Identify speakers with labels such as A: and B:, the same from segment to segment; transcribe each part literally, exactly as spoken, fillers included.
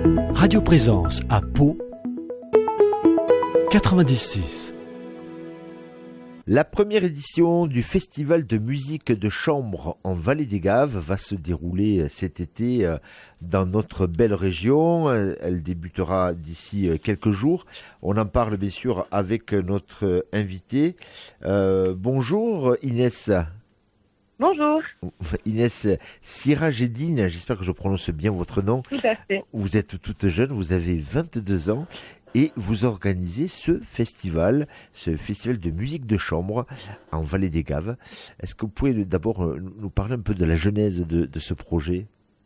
A: Radio Présence à Pau, quatre-vingt-dix-six.
B: La première édition du Festival de musique de chambre en Vallée des Gaves va se dérouler cet été dans notre belle région. Elle débutera d'ici quelques jours. On en parle bien sûr avec notre invité. Euh, bonjour Inès.
C: Bonjour.
B: Inès Sirajédine, j'espère que je prononce bien votre nom.
C: Tout à fait.
B: Vous êtes toute jeune, vous avez vingt-deux ans. Et vous organisez ce festival, ce festival de musique de chambre en Vallée des Gaves. Est-ce que vous pouvez d'abord nous parler un peu de la genèse de, de ce projet ?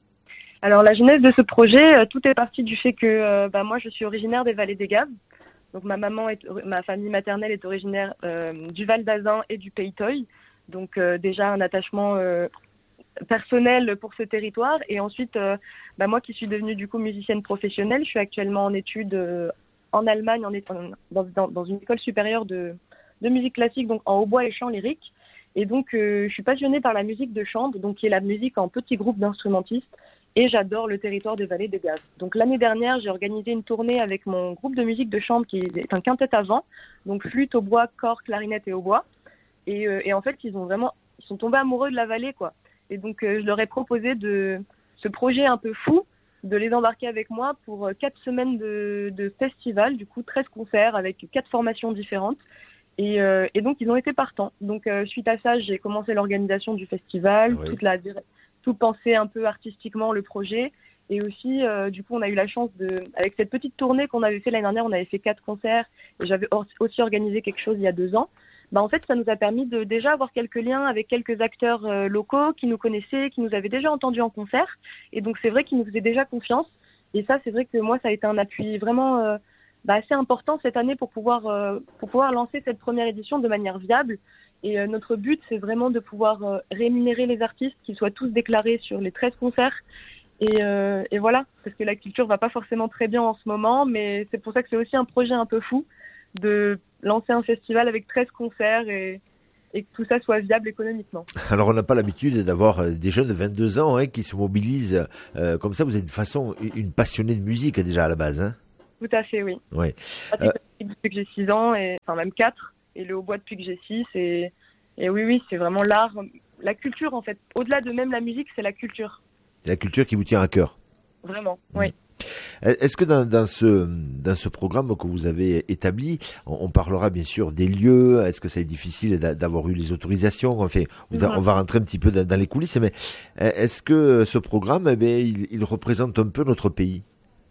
C: Alors la genèse de ce projet, tout est parti du fait que euh, bah, moi je suis originaire des Vallées des Gaves. Donc ma maman, est, ma famille maternelle est originaire euh, du Val d'Azun et du Pays Toy. Donc euh, déjà un attachement euh, personnel pour ce territoire. Et ensuite, euh, bah, moi qui suis devenue du coup musicienne professionnelle, je suis actuellement en études euh, en Allemagne, en étant dans, dans, dans une école supérieure de, de musique classique, donc en hautbois et chant lyrique. Et donc, euh, je suis passionnée par la musique de chambre, donc qui est la musique en petits groupes d'instrumentistes. Et j'adore le territoire des Vallées des Gaves. Donc l'année dernière, j'ai organisé une tournée avec mon groupe de musique de chambre qui est un quintet à vent, donc flûte, hautbois, cor, clarinette et hautbois. Et, euh, et en fait, ils ont vraiment, ils sont tombés amoureux de la vallée, quoi. Et donc, euh, je leur ai proposé de ce projet un peu fou, de les embarquer avec moi pour quatre semaines de, de festival, du coup treize concerts avec quatre formations différentes. Et, euh, et donc, ils ont été partants. Donc, euh, suite à ça, j'ai commencé l'organisation du festival, oui. toute la, tout penser un peu artistiquement le projet. Et aussi, euh, du coup, on a eu la chance de, avec cette petite tournée qu'on avait fait l'année dernière, on avait fait quatre concerts et j'avais aussi organisé quelque chose il y a deux ans. Bah, en fait, ça nous a permis de déjà avoir quelques liens avec quelques acteurs euh, locaux qui nous connaissaient, qui nous avaient déjà entendus en concert. Et donc, c'est vrai qu'ils nous faisaient déjà confiance. Et ça, c'est vrai que moi, ça a été un appui vraiment euh, bah, assez important cette année pour pouvoir, euh, pour pouvoir lancer cette première édition de manière viable. Et euh, notre but, c'est vraiment de pouvoir euh, rémunérer les artistes, qu'ils soient tous déclarés sur les treize concerts. Et, euh, et voilà, parce que la culture va pas forcément très bien en ce moment, mais c'est pour ça que c'est aussi un projet un peu fou de lancer un festival avec treize concerts et, et que tout ça soit viable économiquement.
B: Alors on n'a pas l'habitude d'avoir des jeunes de vingt-deux ans hein, qui se mobilisent euh, comme ça. Vous êtes de façon une passionnée de musique déjà à la base. Hein ?
C: Tout à fait, oui.
B: Ouais.
C: Euh... Depuis que j'ai six ans, et, enfin même quatre, et le hautbois depuis que j'ai six. Et, et oui, oui, c'est vraiment l'art, la culture en fait. Au-delà de même la musique, c'est la culture.
B: C'est la culture qui vous tient à cœur.
C: Vraiment, mmh. oui.
B: Est-ce que dans, dans, ce, dans ce programme que vous avez établi, on, on parlera bien sûr des lieux, est-ce que ça est difficile d'avoir eu les autorisations, enfin, vous a, mmh. on va rentrer un petit peu dans, dans les coulisses, mais est-ce que ce programme, eh bien, il, il représente un peu notre pays ?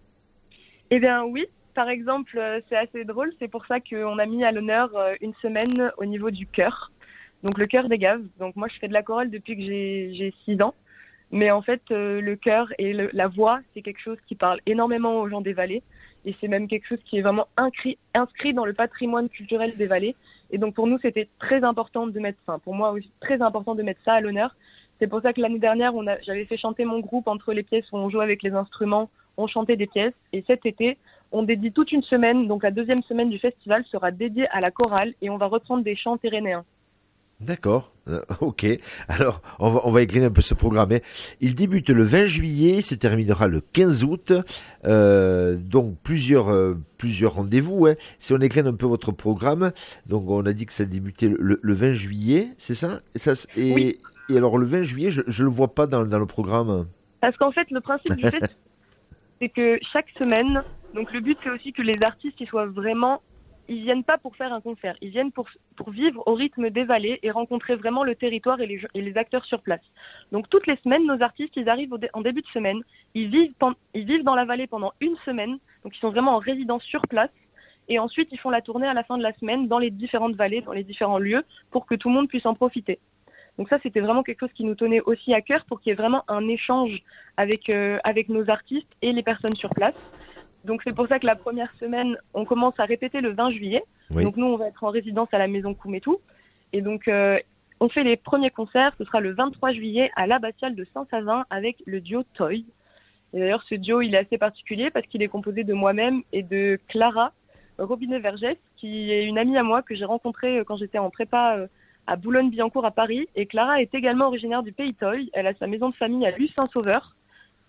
C: Eh bien oui, par exemple, c'est assez drôle, c'est pour ça qu'on a mis à l'honneur une semaine au niveau du chœur, donc le chœur des Gaves. Donc moi je fais de la chorale depuis que j'ai six ans. Mais en fait, euh, le chœur et le, la voix, c'est quelque chose qui parle énormément aux gens des vallées. Et c'est même quelque chose qui est vraiment inscrit, inscrit dans le patrimoine culturel des vallées. Et donc pour nous, c'était très important de mettre, enfin pour moi aussi, très important de mettre ça à l'honneur. C'est pour ça que l'année dernière, on a, j'avais fait chanter mon groupe entre les pièces où on jouait avec les instruments, on chantait des pièces. Et cet été, on dédie toute une semaine, donc la deuxième semaine du festival sera dédiée à la chorale et on va reprendre des chants pyrénéens.
B: D'accord, euh, ok. Alors, on va, on va écrire un peu ce programme. Il débute le vingt juillet, se terminera le quinze août. Euh, donc, plusieurs, euh, plusieurs rendez-vous. Hein. Si on écrit un peu votre programme, donc on a dit que ça débutait le, le vingt juillet, c'est ça, et, ça et,
C: oui.
B: et alors, le vingt juillet, je ne le vois pas dans, dans le programme.
C: Parce qu'en fait, le principe du fait, c'est que chaque semaine, donc le but, c'est aussi que les artistes ils soient vraiment... Ils viennent pas pour faire un concert, ils viennent pour, pour vivre au rythme des vallées et rencontrer vraiment le territoire et les, et les acteurs sur place. Donc toutes les semaines, nos artistes, ils arrivent au dé, en début de semaine, ils vivent, ils vivent dans la vallée pendant une semaine, donc ils sont vraiment en résidence sur place, et ensuite ils font la tournée à la fin de la semaine dans les différentes vallées, dans les différents lieux, pour que tout le monde puisse en profiter. Donc ça, c'était vraiment quelque chose qui nous tenait aussi à cœur, pour qu'il y ait vraiment un échange avec, euh, avec nos artistes et les personnes sur place. Donc c'est pour ça que la première semaine, on commence à répéter le vingt juillet. Oui. Donc nous, on va être en résidence à la Maison Coumétou. Et donc, euh, on fait les premiers concerts. Ce sera le vingt-trois juillet à l'Abbatiale de Saint-Savin avec le duo Toy. Et d'ailleurs, ce duo, il est assez particulier parce qu'il est composé de moi-même et de Clara Robinet-Vergès, qui est une amie à moi que j'ai rencontrée quand j'étais en prépa à Boulogne-Billancourt à Paris. Et Clara est également originaire du Pays Toy. Elle a sa maison de famille à Luce-Saint-Sauveur.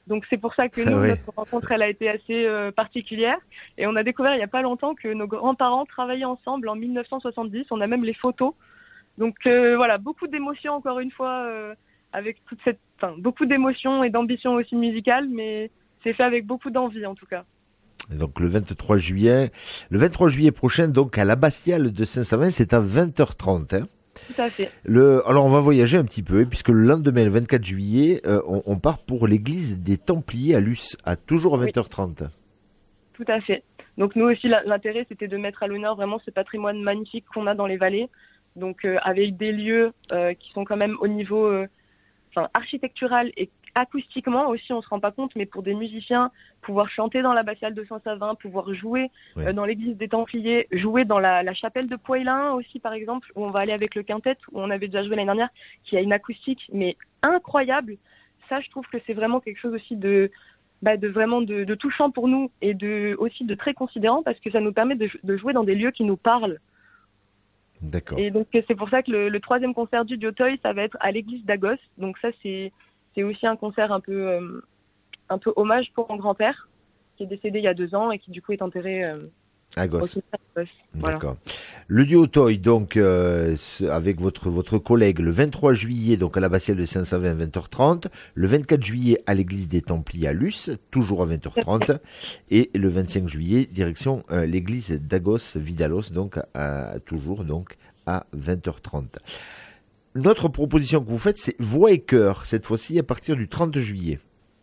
C: Donc c'est pour ça que nous,
B: Ah ouais.
C: notre rencontre, elle a été assez euh, particulière. Et on a découvert il n'y a pas longtemps que nos grands-parents travaillaient ensemble en mille neuf cent soixante-dix. On a même les photos. Donc euh, voilà, beaucoup d'émotions encore une fois, euh, avec toute cette, enfin, beaucoup d'émotions et d'ambition aussi musicale, mais c'est fait avec beaucoup d'envie en tout cas.
B: Et donc le vingt-trois juillet, le vingt-trois juillet prochain, donc à l'abbatiale de Saint-Savin, c'est à vingt heures trente. Hein.
C: Tout à fait.
B: Le, alors on va voyager un petit peu, puisque le lendemain, le vingt-quatre juillet, euh, on, on part pour l'église des Templiers à Luce, à toujours à vingt heures trente.
C: Tout à fait. Donc nous aussi, l'intérêt, c'était de mettre à l'honneur vraiment ce patrimoine magnifique qu'on a dans les vallées. Donc euh, avec des lieux euh, qui sont quand même au niveau euh, enfin, architectural et acoustiquement aussi, on se rend pas compte, mais pour des musiciens, pouvoir chanter dans l'abbatiale de Saint-Savin, pouvoir jouer
B: Oui.
C: euh, dans l'église des Templiers, jouer dans la, la chapelle de Poëlin aussi par exemple, où on va aller avec le quintet, où on avait déjà joué l'année dernière, qui a une acoustique mais incroyable. Ça, je trouve que c'est vraiment quelque chose aussi de, bah, de vraiment de, de touchant pour nous et de aussi de très considérant parce que ça nous permet de, de jouer dans des lieux qui nous parlent.
B: D'accord.
C: Et donc c'est pour ça que le, le troisième concert du Diotoy, ça va être à l'église d'Agos. Donc ça c'est c'est aussi un concert un peu euh, un peu hommage pour mon grand-père qui est décédé il y a deux ans et qui du coup est enterré euh,
B: À
C: au
B: Gosse.
C: cimetière d'Agos. Voilà.
B: D'accord. Le Diotoy, donc, euh, ce- avec votre, votre collègue, le vingt-trois juillet, donc à l'abbatiale de Saint-Savin à vingt heures trente, le vingt-quatre juillet à l'église des Templiers à Luce, toujours à vingt heures trente, et le vingt-cinq juillet, direction euh, l'église d'Agos Vidalos, donc à, toujours donc à vingt heures trente. Notre proposition que vous faites, c'est voix et chœur, cette fois-ci à partir du trente juillet.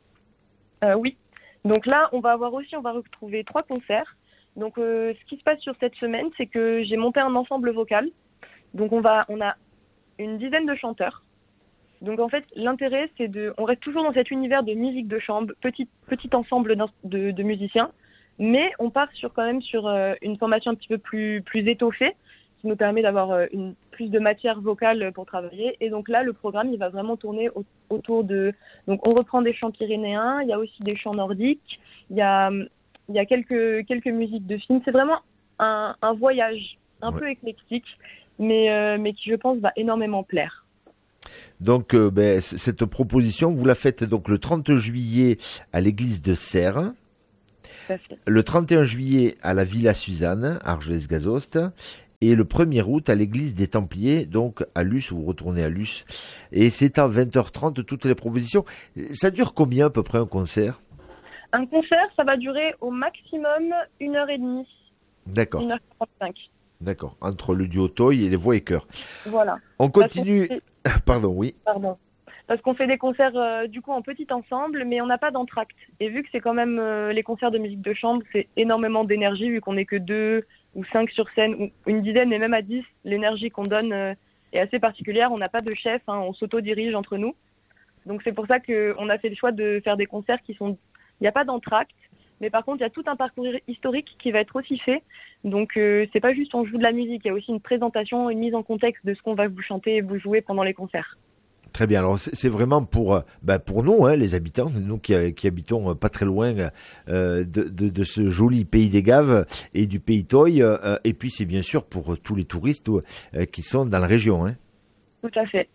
C: Euh, oui. Donc là, on va avoir aussi, on va retrouver trois concerts. Donc, euh, ce qui se passe sur cette semaine, c'est que j'ai monté un ensemble vocal. Donc, on va, on a une dizaine de chanteurs. Donc, en fait, l'intérêt, c'est de, on reste toujours dans cet univers de musique de chambre, petit, petit ensemble d'in- de, de musiciens, mais on part sur quand même sur euh, une formation un petit peu plus, plus étoffée, qui nous permet d'avoir euh, une plus de matière vocale pour travailler. Et donc là, le programme, il va vraiment tourner au- autour de, donc on reprend des chants pyrénéens, il y a aussi des chants nordiques, il y a Il y a quelques, quelques musiques de films. C'est vraiment un, un voyage un
B: Ouais.
C: peu éclectique, mais, euh, mais qui, je pense, va énormément plaire.
B: Donc, euh, ben, c- cette proposition, vous la faites donc le trente juillet à l'église de Serres,
C: Tout à fait.
B: le trente et un juillet à la Villa Suzanne, Argelès-Gazost, et le premier août à l'église des Templiers, donc à Luce, vous retournez à Luce. Et c'est à vingt heures trente, toutes les propositions. Ça dure combien à peu près un concert?
C: Un concert, ça va durer au maximum une heure et demie,
B: D'accord,
C: une heure trente-cinq.
B: d'accord. Entre le duo Toy et les voix et chœurs.
C: Voilà.
B: On
C: Parce qu'on
B: continue.
C: fait-
B: Pardon, oui.
C: Pardon. Parce qu'on fait des concerts euh, du coup en petit ensemble, mais on n'a pas d'entracte. Et vu que c'est quand même euh, les concerts de musique de chambre, c'est énormément d'énergie vu qu'on n'est que deux ou cinq sur scène, ou une dizaine et même à dix, l'énergie qu'on donne euh, est assez particulière. On n'a pas de chef, hein, on s'auto-dirige entre nous. Donc c'est pour ça qu'on a fait le choix de faire des concerts qui sont... Il n'y a pas d'entracte, mais par contre il y a tout un parcours historique qui va être aussi fait. Donc euh, c'est pas juste on joue de la musique, il y a aussi une présentation, une mise en contexte de ce qu'on va vous chanter et vous jouer pendant les concerts.
B: Très bien. Alors c'est c'est vraiment pour euh, bah, pour nous, hein, les habitants, nous qui, euh, qui habitons euh, pas très loin euh, de, de, de ce joli pays des Gaves et du pays Toy. Euh, et puis c'est bien sûr pour euh, tous les touristes euh, qui sont dans la région. Hein.
C: Tout à fait.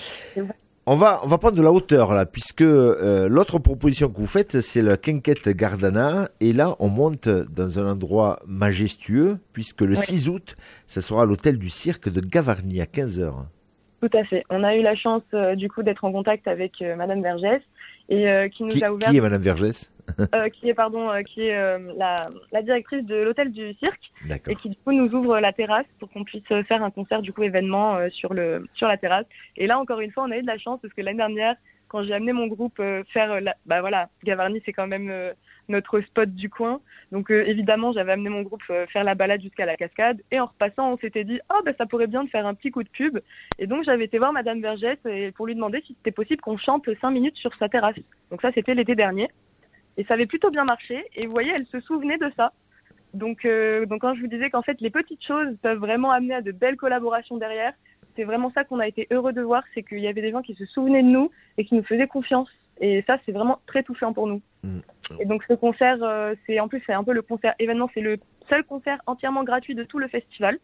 B: On va on va prendre de la hauteur là, puisque euh, l'autre proposition que vous faites, c'est la Quinquette Gardana. Et là, on monte dans un endroit majestueux, puisque le
C: Oui.
B: six août, ça sera à l'hôtel du cirque de Gavarnie à quinze heures.
C: Tout à fait. On a eu la chance euh, du coup d'être en contact avec euh, Madame Vergès et euh, qui nous
B: Qui,
C: a ouvert,
B: qui est Madame Vergès?
C: euh, qui est pardon, euh, qui est euh, la, la directrice de l'hôtel du cirque
B: D'accord.
C: et qui du coup nous ouvre la terrasse pour qu'on puisse euh, faire un concert du coup événement euh, sur le sur la terrasse. Et là encore une fois, on a eu de la chance parce que l'année dernière, quand j'ai amené mon groupe euh, faire, euh, la, bah voilà, Gavarnie c'est quand même euh, notre spot du coin. Donc euh, évidemment, j'avais amené mon groupe euh, faire la balade jusqu'à la cascade et en repassant, on s'était dit "Oh bah ça pourrait bien de faire un petit coup de pub." Et donc j'avais été voir Madame Vergès et pour lui demander si c'était possible qu'on chante cinq minutes sur sa terrasse. Donc ça c'était l'été dernier et ça avait plutôt bien marché et vous voyez, elle se souvenait de ça. Donc euh, donc quand je vous disais qu'en fait les petites choses peuvent vraiment amener à de belles collaborations derrière, c'est vraiment ça qu'on a été heureux de voir, c'est qu'il y avait des gens qui se souvenaient de nous et qui nous faisaient confiance. Et ça, c'est vraiment très touchant pour nous.
B: Mmh.
C: Et donc ce concert, euh, c'est en plus c'est un peu le concert événement, c'est le seul concert entièrement gratuit de tout le festival.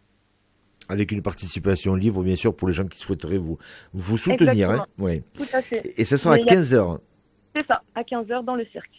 B: Avec une participation libre, bien sûr, pour les gens qui souhaiteraient vous, vous soutenir. Hein. Oui.
C: Tout à fait.
B: Et ça sera à
C: Mais il y a-
B: quinze heures.
C: C'est ça, à quinze heures dans le cirque.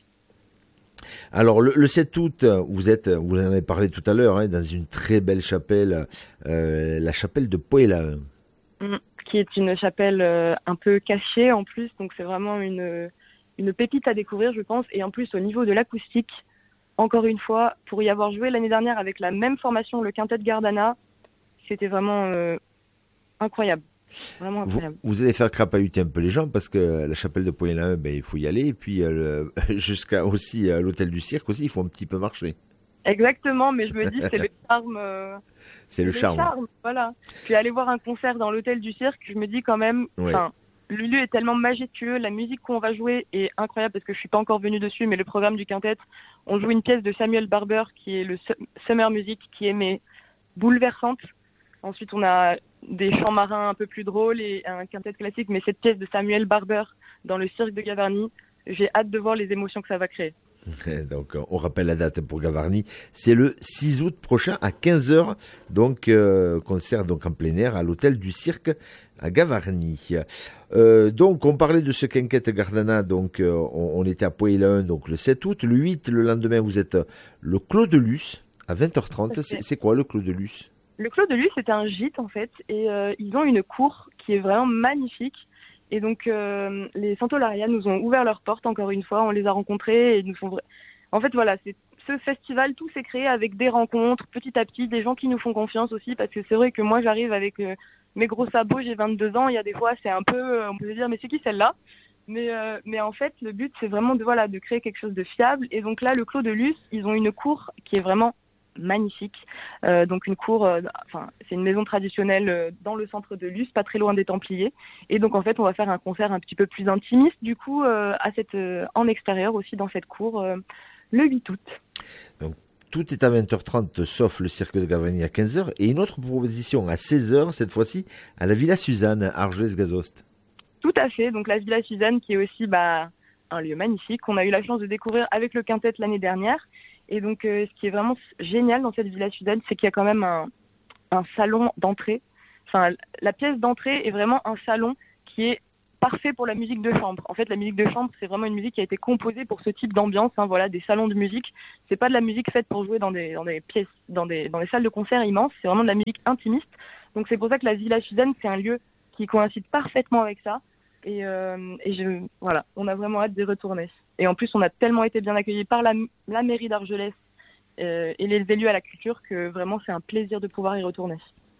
B: Alors le, le sept août, vous êtes, vous en avez parlé tout à l'heure, hein, dans une très belle chapelle, euh, la chapelle de Poëlain.
C: Mmh, qui est une chapelle euh, un peu cachée en plus, donc c'est vraiment une, une pépite à découvrir, je pense. Et en plus, au niveau de l'acoustique, encore une fois, pour y avoir joué l'année dernière avec la même formation, le quintet de Gardana, c'était vraiment euh, incroyable. Vraiment incroyable.
B: Vous, vous allez faire crapahuter un peu les gens parce que la chapelle de Poëlain, ben, il faut y aller. Et puis euh, jusqu'à aussi à l'hôtel du cirque aussi, il faut un petit peu marcher.
C: Exactement, mais je me dis c'est le charme. Euh,
B: c'est le, le charme.
C: charme. Voilà. Puis aller voir un concert dans l'hôtel du cirque, je me dis quand même. Enfin, ouais. Le lieu est tellement majestueux, la musique qu'on va jouer est incroyable parce que je suis pas encore venue dessus, mais le programme du quintet, on joue une pièce de Samuel Barber qui est le Summer Music, qui est mais bouleversante. Ensuite, on a des chants marins un peu plus drôles et un quintet classique, mais cette pièce de Samuel Barber dans le cirque de Gavarnie, j'ai hâte de voir les émotions que ça va créer.
B: Donc, on rappelle la date pour Gavarnie, c'est le six août prochain à quinze heures, donc euh, concert donc en plein air à l'hôtel du cirque à Gavarnie. Euh, donc, on parlait de ce quinquet Gardana, donc euh, on, on était à Poëlain donc le sept août, le huit, le lendemain, vous êtes le Clos de Luce à vingt heures trente. C'est, c'est quoi le Clos de Luce?
C: Le Clos de Luce, c'est un gîte en fait, et euh, ils ont une cour qui est vraiment magnifique. Et donc, euh, les Santolaria nous ont ouvert leurs portes, encore une fois, on les a rencontrés et nous font... En fait, voilà, c'est ce festival, tout s'est créé avec des rencontres, petit à petit, des gens qui nous font confiance aussi, parce que c'est vrai que moi, j'arrive avec euh, mes gros sabots, j'ai vingt-deux ans, il y a des fois, c'est un peu, euh, on peut se dire, mais c'est qui celle-là? Mais, euh, mais en fait, le but, c'est vraiment de, voilà, de créer quelque chose de fiable. Et donc là, le Clos de Luce, ils ont une cour qui est vraiment magnifique. Euh, donc une cour, euh, enfin c'est une maison traditionnelle euh, dans le centre de Luce, pas très loin des Templiers. Et donc en fait on va faire un concert un petit peu plus intimiste du coup euh, à cette, euh, en extérieur aussi dans cette cour euh, le huit août.
B: Donc tout est à vingt heures trente sauf le cirque de Gavarnie à quinze heures et une autre proposition à seize heures cette fois-ci à la Villa Suzanne à Argelès-Gazost.
C: Tout à fait, donc la Villa Suzanne qui est aussi bah, un lieu magnifique qu'on a eu la chance de découvrir avec le quintet l'année dernière. Et donc, euh, ce qui est vraiment génial dans cette Villa Suzanne, c'est qu'il y a quand même un, un salon d'entrée. Enfin, la pièce d'entrée est vraiment un salon qui est parfait pour la musique de chambre. En fait, la musique de chambre, c'est vraiment une musique qui a été composée pour ce type d'ambiance. Hein, voilà, des salons de musique. C'est pas de la musique faite pour jouer dans des, dans des pièces, dans des, dans des salles de concert immenses. C'est vraiment de la musique intimiste. Donc, c'est pour ça que la Villa Suzanne, c'est un lieu qui coïncide parfaitement avec ça. Et, euh, et je, voilà, on a vraiment hâte d'y retourner. Et en plus, on a tellement été bien accueillis par la, la mairie d'Argelès euh, et les élus à la culture que vraiment c'est un plaisir de pouvoir y retourner.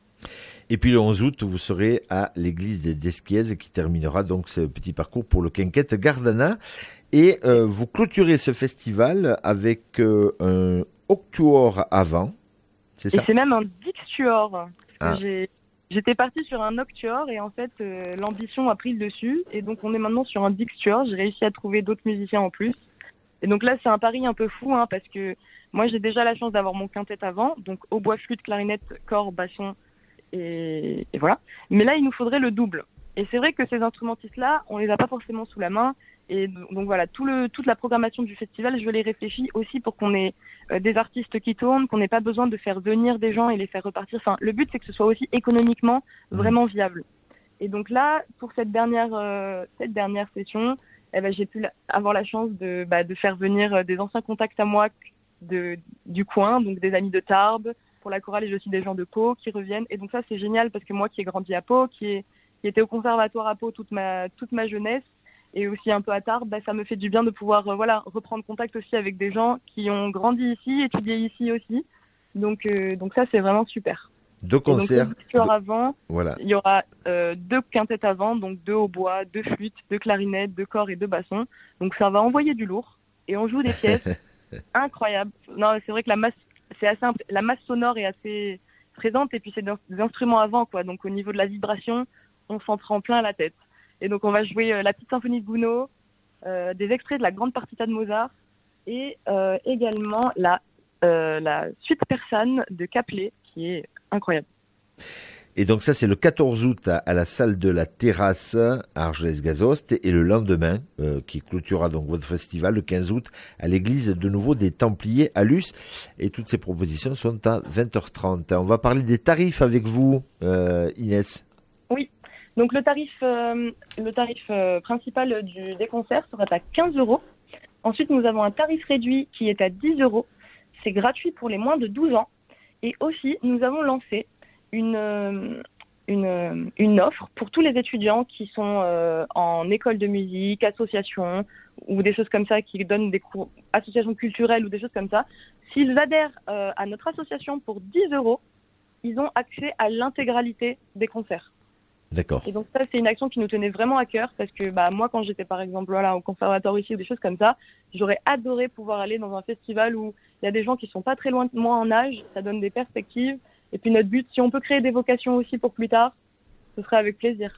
B: Et puis le onze août, vous serez à l'église d'Esquiez qui terminera donc ce petit parcours pour le quinquet Gardana. Et euh, vous clôturez ce festival avec euh, un octuor avant, c'est ça?
C: Et c'est même un dixtuor.
B: Ah.
C: J'ai... J'étais partie sur un octuor et en fait euh, l'ambition a pris le dessus et donc on est maintenant sur un dixtuor. J'ai réussi à trouver d'autres musiciens en plus et donc là c'est un pari un peu fou hein, parce que moi j'ai déjà la chance d'avoir mon quintet avant, donc hautbois, flûte, clarinette, cor, basson et... et voilà. Mais là il nous faudrait le double et c'est vrai que ces instrumentistes là on les a pas forcément sous la main. Et donc voilà, tout le, toute la programmation du festival, je l'ai réfléchi aussi pour qu'on ait euh, des artistes qui tournent, qu'on n'ait pas besoin de faire venir des gens et les faire repartir. Enfin, le but, c'est que ce soit aussi économiquement vraiment viable. Et donc là, pour cette dernière, euh, cette dernière session, eh ben, j'ai pu la, avoir la chance de, bah, de faire venir des anciens contacts à moi de, du coin, donc des amis de Tarbes. Pour la chorale, j'ai aussi des gens de Pau qui reviennent. Et donc ça, c'est génial parce que moi qui ai grandi à Pau, qui, est, qui était au conservatoire à Pau toute ma, toute ma jeunesse, et aussi un peu à Tarbes, bah, ça me fait du bien de pouvoir euh, voilà, reprendre contact aussi avec des gens qui ont grandi ici, étudié ici aussi. Donc, euh, donc ça, c'est vraiment super.
B: Deux concerts.
C: Donc, deux... avant,
B: voilà.
C: Il y aura euh, deux quintettes avant, donc deux hautbois, deux flûtes, deux clarinettes, deux corps et deux bassons. Donc ça va envoyer du lourd. Et on joue des pièces incroyables. Non, c'est vrai que la masse, c'est assez imp... la masse sonore est assez présente et puis c'est des instruments avant, quoi. Donc au niveau de la vibration, on s'en prend plein la tête. Et donc, on va jouer euh, la petite symphonie de Gounod, euh, des extraits de la grande partita de Mozart et euh, également la, euh, la suite persane de Caplet, qui est incroyable.
B: Et donc, ça, c'est le quatorze août à, à la salle de la Terrasse à Argelès-Gazost et le lendemain, euh, qui clôturera donc votre festival, le quinze août, à l'église de nouveau des Templiers à Luce. Et toutes ces propositions sont à vingt heures trente. On va parler des tarifs avec vous, euh, Inès.
C: Oui. Donc le tarif, euh, le tarif euh, principal du, des concerts sera à quinze euros. Ensuite, nous avons un tarif réduit qui est à dix euros. C'est gratuit pour les moins de douze ans. Et aussi, nous avons lancé une, euh, une, une offre pour tous les étudiants qui sont euh, en école de musique, association ou des choses comme ça, qui donnent des cours, associations culturelles ou des choses comme ça. S'ils adhèrent euh, à notre association pour dix euros, ils ont accès à l'intégralité des concerts.
B: D'accord.
C: Et donc ça, c'est une action qui nous tenait vraiment à cœur parce que bah, moi, quand j'étais par exemple voilà, au conservatoire ici ou des choses comme ça, j'aurais adoré pouvoir aller dans un festival où il y a des gens qui sont pas très loin de moi en âge, ça donne des perspectives. Et puis notre but, si on peut créer des vocations aussi pour plus tard, ce serait avec plaisir.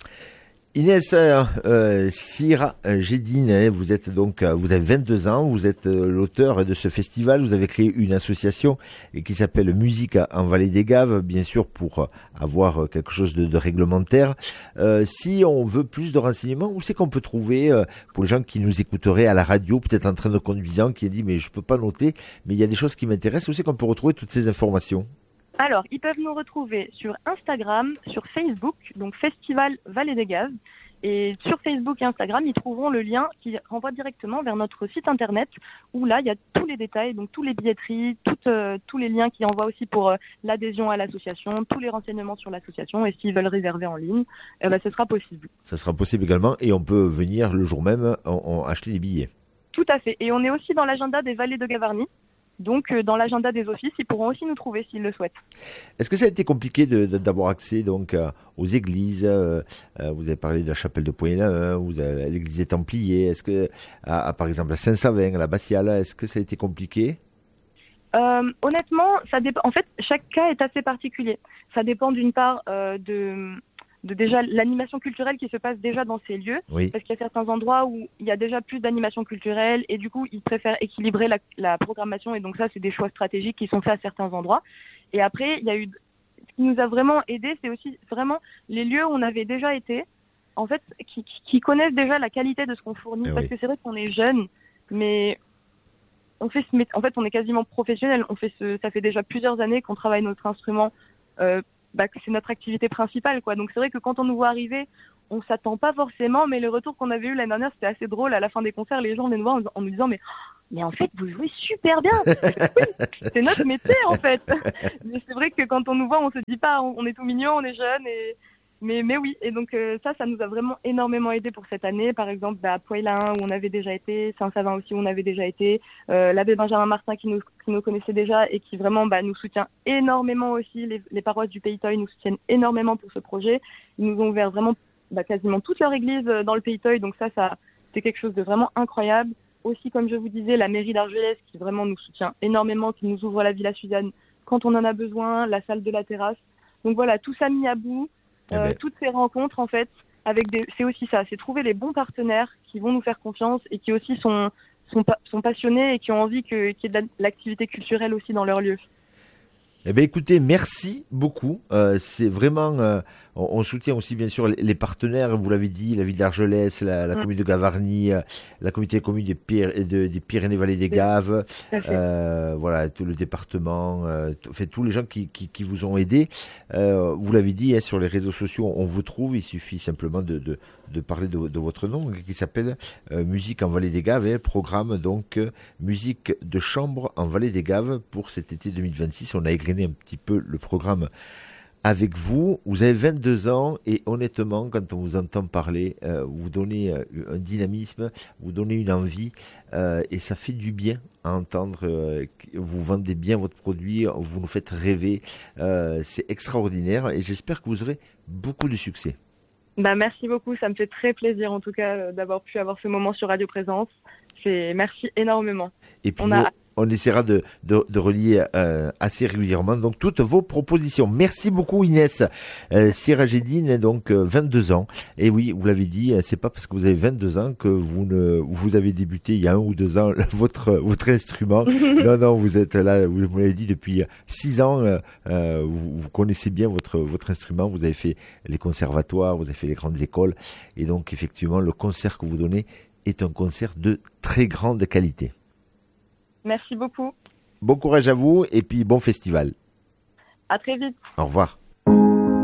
B: Inès euh, Sirajédine, vous êtes donc, vous avez vingt-deux ans, vous êtes l'auteur de ce festival, vous avez créé une association qui s'appelle Musique en Vallée des Gaves, bien sûr pour avoir quelque chose de, de réglementaire. Euh, si on veut plus de renseignements, où c'est qu'on peut trouver, euh, pour les gens qui nous écouteraient à la radio, peut-être en train de conduisant, qui a dit mais je peux pas noter, mais il y a des choses qui m'intéressent, où c'est qu'on peut retrouver toutes ces informations?
C: Alors, ils peuvent nous retrouver sur Instagram, sur Facebook, donc Festival Vallée des Gaves. Et sur Facebook et Instagram, ils trouveront le lien qui renvoie directement vers notre site internet où là, il y a tous les détails, donc tous les billetteries, toutes, euh, tous les liens qui envoient aussi pour euh, l'adhésion à l'association, tous les renseignements sur l'association. Et s'ils veulent réserver en ligne, eh ben, ce sera possible.
B: Ça sera possible également et on peut venir le jour même en, en acheter des billets.
C: Tout à fait. Et on est aussi dans l'agenda des Vallées de Gavarnie. Donc, euh, dans l'agenda des offices, ils pourront aussi nous trouver s'ils le souhaitent.
B: Est-ce que ça a été compliqué de, de, d'avoir accès donc euh, aux églises euh, euh, Vous avez parlé de la chapelle de Poyen-l'Ain, vous avez l'église des Templiers. Est-ce que, à, à, par exemple, à Saint-Savin, à la Bastiale, est-ce que ça a été compliqué?
C: euh, Honnêtement, ça dépend. En fait, chaque cas est assez particulier. Ça dépend d'une part euh, de... de déjà l'animation culturelle qui se passe déjà dans ces lieux,
B: oui.
C: Parce qu'il y a certains endroits où il y a déjà plus d'animation culturelle et du coup ils préfèrent équilibrer la, la programmation et donc ça c'est des choix stratégiques qui sont faits à certains endroits. Et après il y a eu, ce qui nous a vraiment aidé, c'est aussi vraiment les lieux où on avait déjà été, en fait qui, qui connaissent déjà la qualité de ce qu'on fournit,
B: et
C: parce
B: oui.
C: que c'est vrai qu'on est jeune, mais on fait ce, en fait on est quasiment professionnel, on fait ce, ça fait déjà plusieurs années qu'on travaille notre instrument. Euh, Bah, que c'est notre activité principale, quoi. Donc c'est vrai que quand on nous voit arriver, on s'attend pas forcément, mais le retour qu'on avait eu l'année dernière, c'était assez drôle. À la fin des concerts, les gens venaient nous voir en nous disant mais mais en fait vous jouez super bien. Oui, c'est notre métier en fait. Mais c'est vrai que quand on nous voit, on se dit pas on est tout mignon, on est jeune et mais mais oui. Et donc euh, ça, ça nous a vraiment énormément aidé pour cette année. Par exemple, bah, à Poyen-l'Ain où on avait déjà été, Saint-Savin aussi où on avait déjà été, euh, l'abbé Benjamin Martin qui nous qui nous connaissait déjà et qui vraiment bah, nous soutient énormément aussi. Les, les paroisses du Pays Toy nous soutiennent énormément pour ce projet. Ils nous ont ouvert vraiment bah, quasiment toute leur église dans le Pays Toy. Donc ça, ça c'est quelque chose de vraiment incroyable. Aussi, comme je vous disais, la mairie d'Argelès qui vraiment nous soutient énormément, qui nous ouvre la Villa Suzanne quand on en a besoin, la salle de la terrasse. Donc voilà, tout ça mis à bout. Euh, toutes ces rencontres en fait avec des, c'est aussi ça, c'est trouver les bons partenaires qui vont nous faire confiance et qui aussi sont sont, sont passionnés et qui ont envie que, qu'il y ait de l'activité culturelle aussi dans leur lieu.
B: Eh bien, écoutez, merci beaucoup. Euh, c'est vraiment, euh, on, on soutient aussi bien sûr les, les partenaires. Vous l'avez dit, la ville d'Argelès, la, la mmh. commune de Gavarnie, euh, la communauté commune des, Pyr- de, des Pyrénées-Vallées des Gaves, euh, voilà, tout le département, euh, t- fait tous les gens qui, qui, qui vous ont aidé. Euh, vous l'avez dit, hein, sur les réseaux sociaux, on vous trouve. Il suffit simplement de, de, de parler de, de votre nom, qui s'appelle euh, Musique en Vallée des Gaves, hein, programme donc euh, musique de chambre en Vallée des Gaves pour cet été deux mille vingt-six. On a égrené un petit peu le programme avec vous. Vous avez vingt-deux ans et honnêtement, quand on vous entend parler, euh, vous donnez euh, un dynamisme, vous donnez une envie euh, et ça fait du bien à entendre. Euh, vous vendez bien votre produit, vous nous faites rêver. Euh, c'est extraordinaire et j'espère que vous aurez beaucoup de succès.
C: Bah, merci beaucoup, ça me fait très plaisir en tout cas euh, d'avoir pu avoir ce moment sur Radio Présence. C'est... Merci énormément.
B: Et puis
C: on,
B: nous,
C: a...
B: on essaiera de, de, de relier euh, assez régulièrement donc toutes vos propositions. Merci beaucoup Inès euh, Sirajédine, donc euh, vingt-deux ans. Et oui, vous l'avez dit, c'est pas parce que vous avez vingt-deux ans que vous ne vous avez débuté il y a un ou deux ans votre votre instrument. non, non, vous êtes là, vous m'avez dit depuis six ans, euh, vous, vous connaissez bien votre votre instrument. Vous avez fait les conservatoires, vous avez fait les grandes écoles, et donc effectivement le concert que vous donnez est un concert de très grande qualité.
C: Merci beaucoup.
B: Bon courage à vous et puis bon festival.
C: À très vite.
B: Au revoir.